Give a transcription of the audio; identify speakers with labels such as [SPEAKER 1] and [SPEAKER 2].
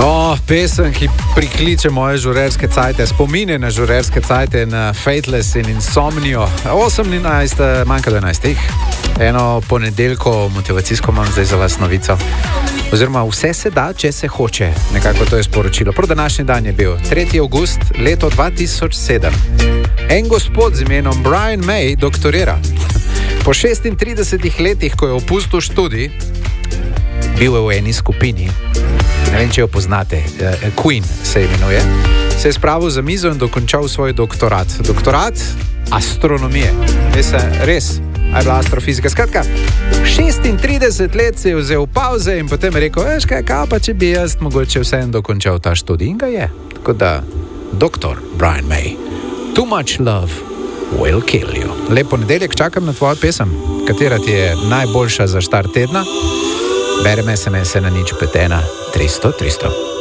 [SPEAKER 1] Pesem, ki prikliče moje žurerske cajte, spomine na žurerske cajte, na Fateless in Insomnio. 18, manjka 12. Eno ponedeljko motivacijsko imam zdaj za vas novico. Oziroma, vse se da, če se hoče. Nekako to je sporočilo. Prav današnji dan je bil 3. avgust, leto 2007. En gospod z imenom Brian May doktorira. Po 36 letih, ko je opustil študij, bil je v eni skupini, ne vem, če jo poznate, Queen se imenuje, se je spravil za mizo in dokončal svoj doktorat. Doktorat astronomije. Res, je bila astrofizika. Skratka, 36 let se je vzel pauze in potem je rekel, veš kaj, pa če bi jaz mogoče vseeno dokončal ta študij. In ga je. Tako da, doktor Brian May, Too Much Love Will Kill You. Lep ponedeljek, čakam na tvojo pesem. Katera ti je najboljša za štart tedna? Bereme SMS na 051 300 300.